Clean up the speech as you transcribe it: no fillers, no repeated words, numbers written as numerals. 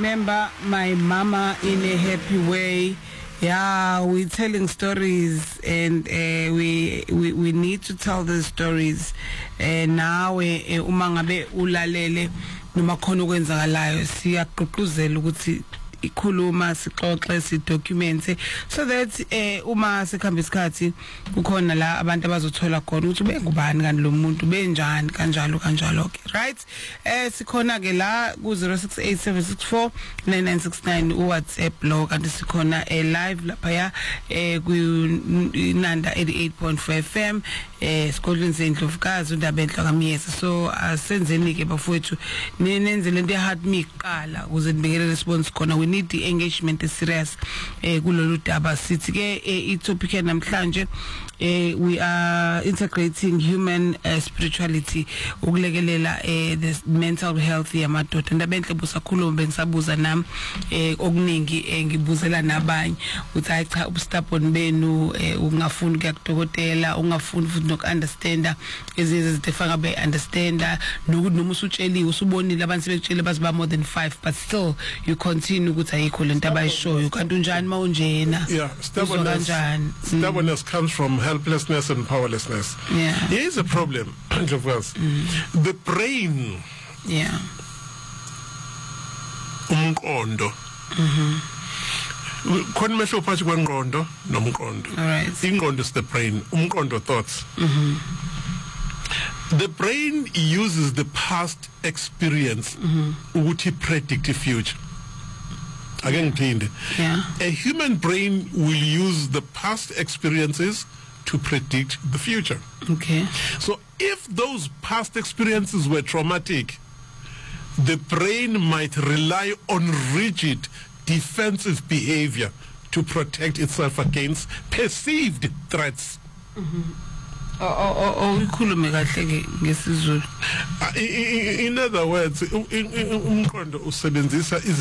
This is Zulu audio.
remember my mama in a happy way. Yeah, we're telling stories, and we need to tell the stories. Now uma ngabe ulalele noma khona okwenzakalayo siyaqhuquzela ukuthi ikhuluma sixoxe sidocumente so that uma sikhamba isikhathi kukhona la abantu abazothola khona ukuthi bengubani kanti lo muntu benjani kanjalo ke right. Sikhona ke la ku 0687649969 uWhatsApp lo kanti sikhona live lapha ya ku Nanda 88.4 FM sikolweni sendlovukazi undaba enhla kamyesa. So asenzeni ke bafowethu nenze lento eheart me iqala ukuze nibekele response khona. We need the engagement is serious kulolu daba sithi ke itopic namhlanje we are integrating human spirituality ukulekelela the mental health yamadoda. Ndaba enhle busakhuluma bengisabuza nami okuningi ngibuzela nabanye uthi hayi cha ubustubborn benu ungafuni kuya kudokotela ungafuni futhi nokunderstanda ezize zifaka be understanda noma usutsheliwe usubonile abantu sebetshele baziba more than 5 but still you continue ukuthi ayikho lento abayishoyo kanti unjani mawunjena. Yeah, stubbornness comes from helplessness and powerlessness. Yeah, here is a problem. The brain, yeah, umqondo khona mehlo phakathi kwengqondo nomqondo. All right. Ingqondo is the brain, umqondo thoughts. The brain uses the past experience ukuthi predict the future. Again, yeah, a human brain will use the past experiences to predict the future. Okay. So if those past experiences were traumatic, the brain might rely on rigid defensive behavior to protect itself against perceived threats. Ukhulume kahle ke ngesizulu. In other words, umqondo usebenzisa